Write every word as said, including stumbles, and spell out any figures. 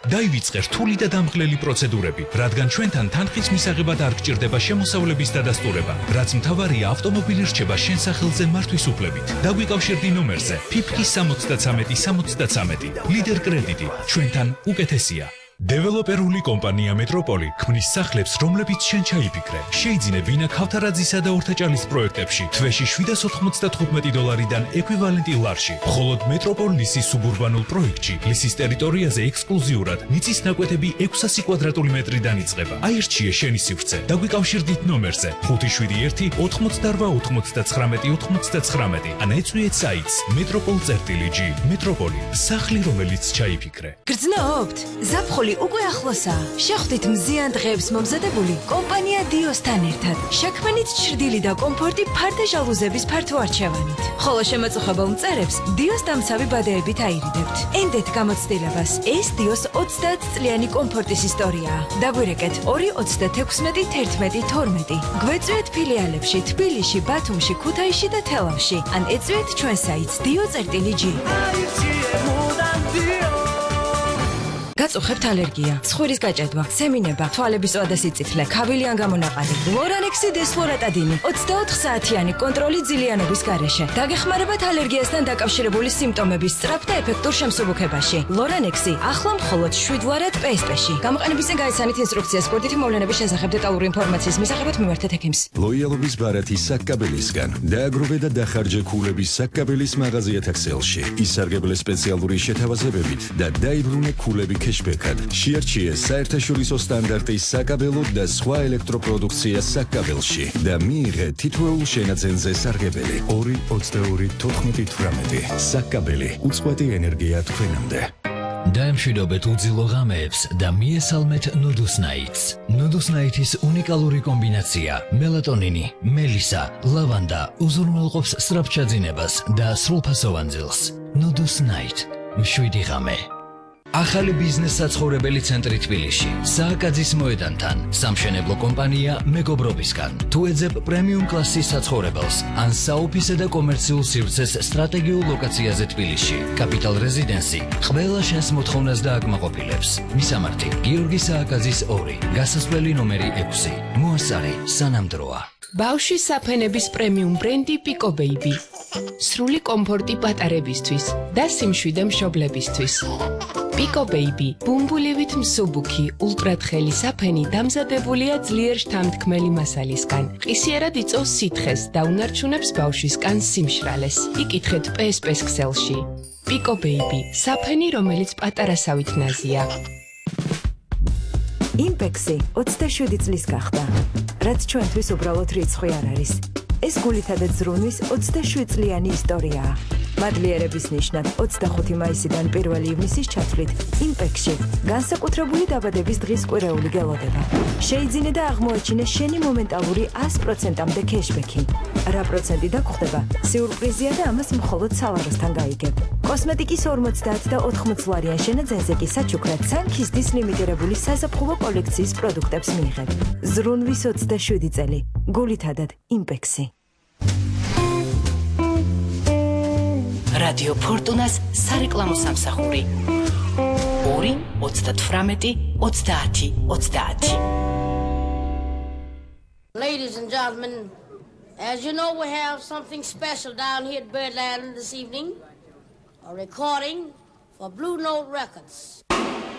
დაივიწყე რთული და დამღლელი პროცედურები, რადგან ჩვენთან თანხის მისაღებად არ გჭირდება შემოსავლების დადასტურება, რაც მთავარია ავტომობილი რჩება შენ სახელზე მართვის უფლებით. დაგვიკავშირდი ნომერზე ფიფკი სამოცდათრამეტი სამოცდათრამეტი. ლიდერ კრედიტი ჩვენთან უკეთესია. დეველოპერული კომპანია მეტროპოლი ქმნის სახლებს, რომლებიც შენ ჩაიფიქრე. შეიძინე ბინა ქავთარაძისა და ორთაჭალის პროექტებში თვეში შვიდას ოთხმოცდათხუთმეტი დოლარიდან ეკვივალენტი ლარში. მხოლოდ მეტროპოლ ლისის სუბურბანულ პროექტში ლისის ტერიტორიაზე ექსკლუზიურად მიწის ნაკვეთები ექვსასი კვადრატული მეტრიდან იწყება. აირჩიე შენი სივრცე. დაგვიკავშირდით ნომერზე ხუთი შვიდი ერთი ოთხმოცდარვა ოთხმოცდაცხრამეტი ოთხმოცდაცხრამეტი. ან ეწვიეთ საიტს metropol.gi. მეტროპოლი, სახლი, რომელიც ჩაიფიქრე. გრძნობთ? ზაფხული უკვე ახლოსაა. შეხვდით მზიან დღეებს მომზადებული კომპანია დიოსთან ერთად. შექმნით ჩრდილი და კომფორტი ფარდა ჟალუზების ფართო არჩევანით. ხოლო შემაწუხებელ მწერებს დიოს დამცავი ბადეებით აირიდებთ. ენდეთ გამოცდილებას. ეს დიოს ოცდაათ წლიანი კომფორტის ისტორიაა. დაგვირეკეთ ორი ოცდათექვსმეტი თერთმეტი თორმეტი. გვეწვიეთ ფილიალებში თბილისში, ბათუმში, ქუთაისში და თელავში. ან ეწვიეთ ჩვენ საიტს dio.gi. გაწუხებთ ალერგია, ცხვირის გაჭედვა, სემინება, თვალების წვა და სიწითლე, ქავილი ან გამონაყარი. ლორანექსი დესლორატადინი, ოცდაოთხ საათიანი კონტროლი ძილიანობის გარეშე. დაგეხმარებათ ალერგიასთან დაკავშირებული სიმპტომების სწრაფ და ეფექტურ შემსუბუქებაში. ლორანექსი ახლა მხოლოდ შვიდ ლარად პე ეს პე-ში. გამოყენების წინ გაიცანით ინსტრუქციას კურდითი მოვლენების შესახებ დეტალური ინფორმაციის მისაღებად მიმართეთ ექიმს. ლოიალობის ბარათი საკკაბელისგან. დააგროვე და დახარჯე ქულების საკკაბელის მაღაზიათა ქსელში. ისარგებლე სპეციალური შეთავაზებებით და დაიბრუნე ქულები კეშბეკად. შეარჩიე საერთაშორისო სტანდარტის საკაბელო და სხვა ელექტროპროდუქცია საკაბელში და მიიღე თითოეულ შენაძენზე სარგებელი. ორი ოცდაორი თოთხმეტი თვრამეტი. საკაბელი, უწყვეტი ენერგია თქვენამდე. დაემშვიდობეთ უძილო ღამეებს და მიესალმეთ ნუდუსნაიტს. ნუდუსნაიტის უნიკალური კომბინაცია მელატონინი, მელისა, ლავანდა უზრუნველყოფს სწრაფჩაძინებას და სრულფასოვან ძილს. ნუდუსნაიტ, მშვიდი ღამე. ახალი ბიზნეს საცხოვრებელი ცენტრი თბილისში, სააკაძის მოედანთან, სამშენებლო კომპანია მეგობრობისგან. თუ ეძებ პრემიუმ კლასის საცხოვრებელს, ან საოფისე და კომერციულ სივრცეს სტრატეგიულ ლოკაციაზე თბილისში, კაპიტალ რეზიდენსი ყველა შენს მოთხოვნას დააკმაყოფილებს. მისამართი: გიორგი სააკაძის ორი, გასასვლელი ნომერი ექვსი. მოასწარი სანამ დროა. ბავშვის საფენების პრემიუმ ბრენდი პიკო ბეიბი. სრული კომფორტი პატარებისთვის და სიმშვიდე მშობლებისთვის. პიკო ბეიბი, ბუმბულივით მსუბუქი, ულტრათხელი საფენი დამზადებულია ძლიერ შთამთქმელი მასალისგან. ყისიერად იწვევს სითხეს და უნარჩუნებს ბავშვის კანს სიმშრალეს. იკითხეთ პე ეს პე-ს ქსელში. პიკო ბეიბი, საფენი, რომელიც პატარასავით ნაზია. იმპექსი ოცდაშვიდი წლის გახდა, რაც ჩვენთვის უბრალოდ რიცხვი არ არის. ეს გულითადაც ზრუნვის ოცდაშვიდ წლიანი ისტორიაა. მადლიერების ნიშნად ოცდახუთი მაისიდან პირველი ივნისის ჩათვლით იმპექსში განსაკუთრებული დაბადების დღის კვირეული გელოდება. შეიძინე და აღმოაჩინე შენი მომენტალური ას პროცენტამდე კეშბექი. რა პროცენტი დაგხვდება? სიურპრიზია და ამას მხოლოდ სალაროსთან გაიგებ. კოსმეტიკის ორმოცდაათ და ოთხმოც ლარიან შენაძენზე კი საჩუქრად სანქისდის ლიმიტირებული საზაფხულო კოლექციის პროდუქტებს მიიღებ. ზრუნვის ოცდაშვიდი წელი. გულითადად იმპექსი. რადიო ფორტუნას სარეკლამო სამსახური. ორი ოცდათვრამეტი ოცდაათი ოცდაათი. Ladies and gentlemen, as you know, we have something special down here at Birdland this evening. A recording for Blue Note Records.